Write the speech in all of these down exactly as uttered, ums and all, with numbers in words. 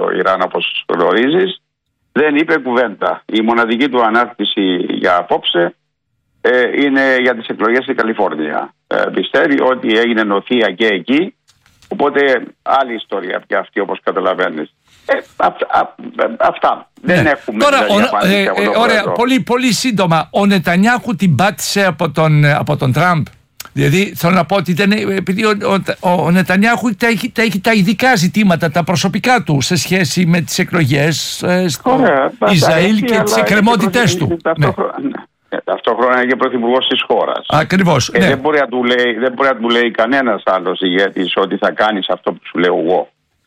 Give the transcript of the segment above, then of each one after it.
στο Ιράν, όπως γνωρίζεις, δεν είπε κουβέντα. Η μοναδική του ανάρτηση για απόψε ε, είναι για τις εκλογές στην Καλιφόρνια. Ε, πιστεύει ότι έγινε νοθεία και εκεί, οπότε άλλη ιστορία πια αυτή, όπως καταλαβαίνεις. Ε, α, α, α, αυτά. Ναι. Δεν έχουμε. Τώρα, δηλαδή, ο, ε, ε, ωραία, πολύ, πολύ σύντομα. Ο Νετανιάχου την πάτησε από τον, από τον Τραμπ. Δηλαδή θέλω να πω ότι δεν, επειδή ο, ο, ο Νετανιάχου τα έχει, τα έχει τα ειδικά ζητήματα, τα προσωπικά του σε σχέση με τις εκλογές ε, στο Ωραία, Ισραήλ έχει, και τις εκκρεμότητες του. Ταυτόχρονα, ναι. Ναι. Ταυτόχρονα είναι και πρωθυπουργός της χώρας. Ακριβώς. Ε, ναι. Δεν μπορεί να του λέει, δεν μπορεί να του λέει κανένας άλλος ηγέτης ότι θα κάνεις αυτό που σου λέω εγώ.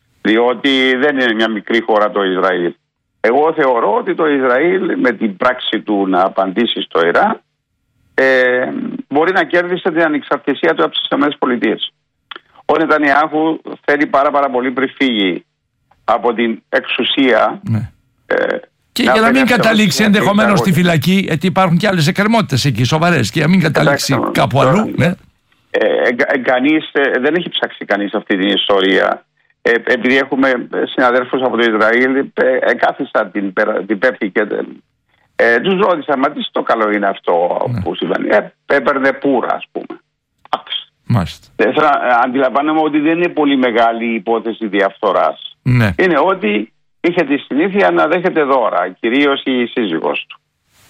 Διότι δεν είναι μια μικρή χώρα το Ισραήλ. Εγώ θεωρώ ότι το Ισραήλ με την πράξη του να απαντήσει στο Ιράν ε, μπορεί να κέρδισε την ανεξαρτησία του από τις ΗΠΑ. Ο Νετανιάχου θέλει πάρα, πάρα πολύ πριν φύγει από την εξουσία. Ναι. Ε, και να για να μην καταλήξει ενδεχομένως στη φυλακή, γιατί υπάρχουν και άλλες εκκρεμότητες εκεί σοβαρές, και να μην καταλήξει Εντάξει, κάπου τώρα, αλλού. Ναι. Ε, ε, κανείς, ε, δεν έχει ψάξει κανείς αυτή την ιστορία. Ε, επειδή έχουμε συναδέλφους από το Ισραήλ, ε, ε, κάθισαν την, την Πέμπτη και ε, τους ρώτησα, μα τι στο καλό είναι αυτό ναι. που συμβαίνει. Ε, έπαιρνε πουρα, ας πούμε. Μάλιστα. Ε, αντιλαμβάνομαι ότι δεν είναι πολύ μεγάλη η υπόθεση διαφθοράς. Ναι. Είναι ότι είχε τη συνήθεια να δέχεται δώρα, κυρίως η σύζυγός του.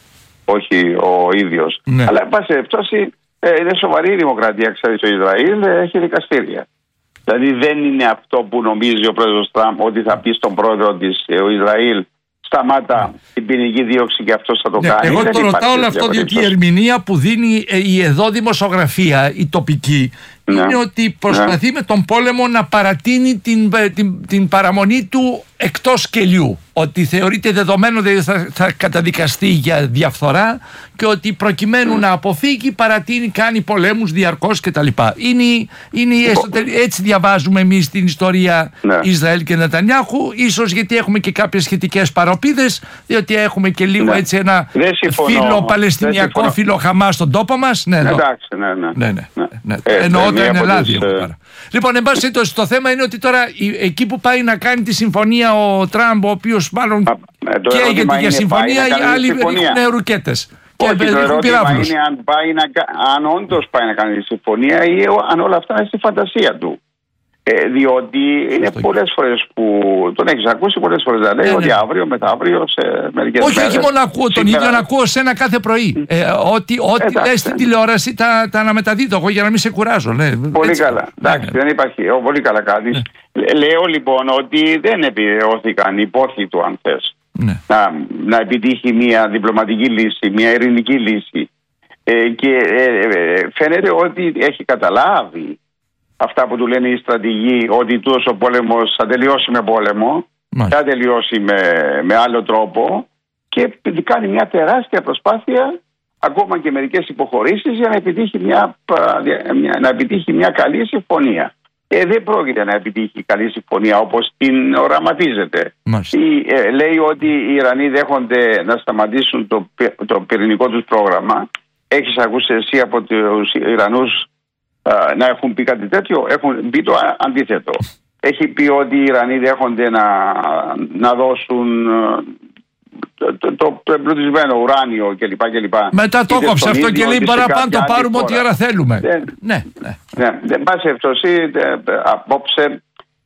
Όχι ο ίδιος. Ναι. Αλλά εν πάση περιπτώσει ε, είναι σοβαρή η δημοκρατία, ξέρει το Ισραήλ, ε, έχει δικαστήρια. Δηλαδή δεν είναι αυτό που νομίζει ο πρόεδρος Τραμπ, ότι θα πει στον πρόεδρο της ε, ο Ισραήλ σταμάτα yeah. την ποινική δίωξη και αυτός θα το yeah. κάνει. Εγώ το ρωτάω όλο αυτό διότι η ερμηνεία που δίνει ε, η εδώ δημοσιογραφία, η τοπική, yeah. είναι ότι προσπαθεί yeah. με τον πόλεμο να παρατείνει την, την, την παραμονή του εκτός σκελιού. Ότι θεωρείται δεδομένο ότι θα, θα καταδικαστεί για διαφθορά και ότι προκειμένου mm. να αποφύγει παρατείνει, κάνει πολέμους διαρκώς κτλ. Είναι, είναι εσωτερι... Έτσι διαβάζουμε εμείς την ιστορία yeah. Ισραήλ και Νετανιάχου, ίσως γιατί έχουμε και κάποιες σχετικές παροπίδες, διότι έχουμε και λίγο yeah. έτσι ένα φίλο Παλαιστινιακό, φίλο Χαμάς στον τόπο μας. Ναι, εντάξει, ναι, ναι. ναι, ναι, ναι, ναι. Ε, εννοώ το Ενελάδιο. Ε... Λοιπόν, εν πάση περιπτώσει, το θέμα είναι ότι τώρα εκεί που πάει να κάνει τη συμφωνία ο Τραμπ, ο οποίος μάλλον ε, καίγεται για συμφωνία, οι άλλοι ρίχνουν ρουκέτες. Όχι, το ερώτημα είναι αν, πάει να, αν όντως πάει να κάνει τη συμφωνία ή αν όλα αυτά είναι στη φαντασία του. Ε, διότι είναι πολλές φορές που τον έχεις ακούσει πολλές φορές να λέει ε, ότι ναι. αύριο, μεθαύριο, σε μερικές όχι, μέρες. Όχι, μόνο ακούω τον ίδιο, να ακούω σένα κάθε πρωί. Ε, ότι ό,τι λες στην τηλεόραση τα, τα αναμεταδίδω εγώ για να μην σε κουράζω. Ναι. Πολύ έτσι. Καλά. Εντάξει, ναι. δεν υπάρχει. Εγώ πολύ καλά κάνεις. Ναι. Λέω λοιπόν ότι δεν επιβεβαιώθηκαν οι πόθοι του, αν θες. Ναι. Να, να επιτύχει μια διπλωματική λύση, μια ειρηνική λύση. Ε, και ε, ε, φαίνεται ότι έχει καταλάβει αυτά που του λένε οι στρατηγοί, ότι τούτος ο πόλεμος θα τελειώσει με πόλεμο, Μάλιστα. θα τελειώσει με, με άλλο τρόπο, και κάνει μια τεράστια προσπάθεια, ακόμα και μερικές υποχωρήσεις, για να επιτύχει μια, μια, να επιτύχει μια καλή συμφωνία. Ε, δεν πρόκειται να επιτύχει καλή συμφωνία όπως την οραματίζεται. Ή, ε, λέει ότι οι Ιρανοί δέχονται να σταματήσουν το, το πυρηνικό τους πρόγραμμα. Έχεις ακούσει εσύ από τους Ιρανούς να έχουν πει κάτι τέτοιο? Έχουν πει το αντίθετο. Έχει πει ότι οι Ιρανοί δέχονται να, να δώσουν το, το, το εμπλουτισμένο ουράνιο κλπ. Μετά το κόψε αυτό και λέει παραπάνω το πάρουμε ό,τι ώρα θέλουμε. Δεν, ναι, ναι. ναι. Δεν πάση ευτοσή, απόψε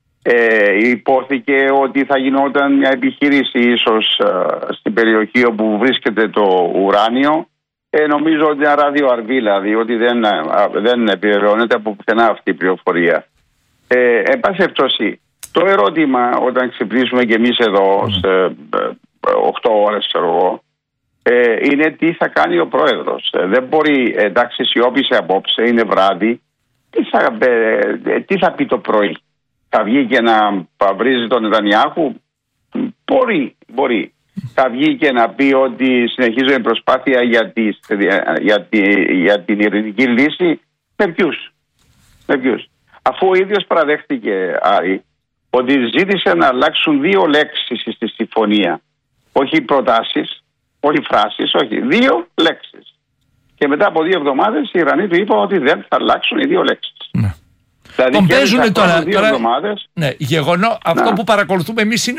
ε, υπόθηκε ότι θα γινόταν μια επιχείρηση ίσως ε, στην περιοχή όπου βρίσκεται το ουράνιο. Ε, νομίζω ότι είναι ραδιοαρβίλα, διότι δεν, δεν επιβεβαιώνεται από πουθενά αυτή η πληροφορία. Ε, εν πάση περιπτώσει, το ερώτημα όταν ξυπνήσουμε και εμείς εδώ mm. σε οκτώ ώρες, ξέρω εγώ, ε, είναι τι θα κάνει ο πρόεδρος. Ε, δεν μπορεί, εντάξει, σιώπησε απόψε, είναι βράδυ. Τι θα, ε, τι θα πει το πρωί? Θα βγει και να βρίζει τον Νετανιάχου? Μπορεί, μπορεί. Θα βγει και να πει ότι συνεχίζω η προσπάθεια για, τις, για, τη, για την ειρηνική λύση? Με ποιους? Με ποιους? Αφού ο ίδιος παραδέχτηκε, Άρη, ότι ζήτησε να αλλάξουν δύο λέξεις στη συμφωνία. Όχι προτάσεις, όχι φράσεις, όχι. Δύο λέξεις. Και μετά από δύο εβδομάδες οι Ιρανοί του είπαν ότι δεν θα αλλάξουν οι δύο λέξεις. Ναι. Δηλαδή, τον παίζουν τώρα. Δύο τώρα εβδομάδες. Ναι, γεγονό, αυτό ναι. που παρακολουθούμε εμείς είναι